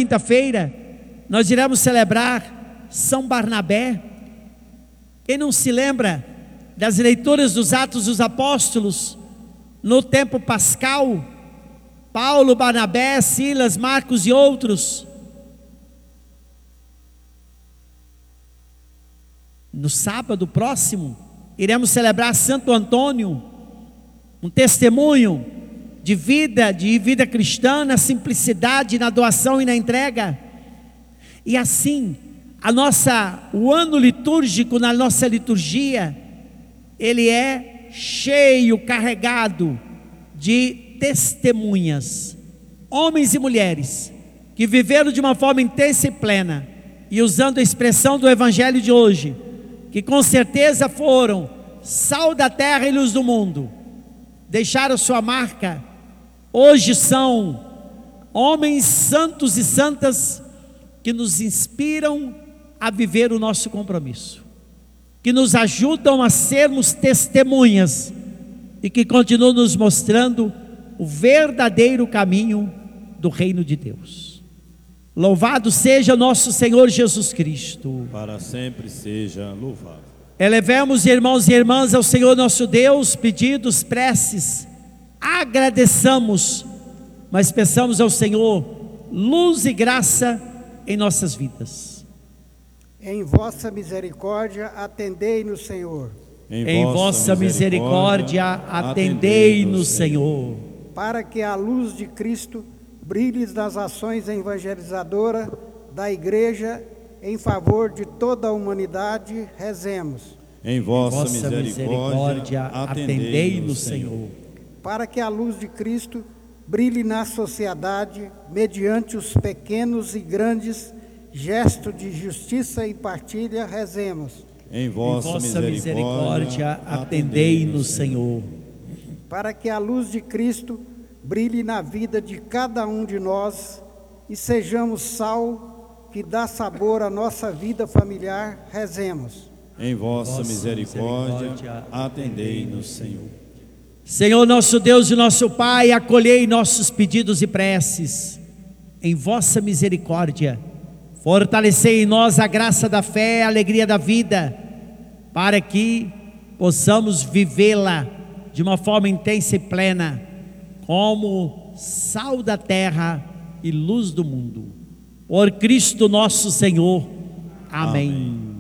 quinta-feira, nós iremos celebrar São Barnabé. Quem não se lembra das leituras dos Atos dos Apóstolos, no tempo pascal, Paulo, Barnabé, Silas, Marcos e outros. No sábado próximo, iremos celebrar Santo Antônio, um testemunho de vida cristã, na simplicidade, na doação e na entrega. E assim, o ano litúrgico, na nossa liturgia, ele é cheio, carregado de testemunhas, homens e mulheres, que viveram de uma forma intensa e plena, e usando a expressão do Evangelho de hoje, que com certeza foram sal da terra e luz do mundo, deixaram sua marca. Hoje são homens santos e santas que nos inspiram a viver o nosso compromisso, que nos ajudam a sermos testemunhas e que continuam nos mostrando o verdadeiro caminho do reino de Deus. Louvado seja nosso Senhor Jesus Cristo. Para sempre seja louvado. Elevemos, irmãos e irmãs, ao Senhor nosso Deus pedidos, preces. Agradeçamos, mas peçamos ao Senhor luz e graça em nossas vidas. Em vossa misericórdia, atendei-nos, Senhor. Em vossa misericórdia, atendei-nos, Senhor. Para que a luz de Cristo brilhe nas ações evangelizadoras da Igreja em favor de toda a humanidade, rezemos. Em vossa misericórdia, atendei-nos, Senhor. Para que a luz de Cristo brilhe na sociedade, mediante os pequenos e grandes gestos de justiça e partilha, rezemos. Em vossa misericórdia, atendei-nos, Senhor. Para que a luz de Cristo brilhe na vida de cada um de nós e sejamos sal que dá sabor à nossa vida familiar, rezemos. Em vossa misericórdia, atendei-nos, Senhor. Senhor nosso Deus e nosso Pai, acolhei nossos pedidos e preces. Em vossa misericórdia, fortalecei em nós a graça da fé, a alegria da vida, para que possamos vivê-la de uma forma intensa e plena, como sal da terra e luz do mundo. Por Cristo nosso Senhor. Amém.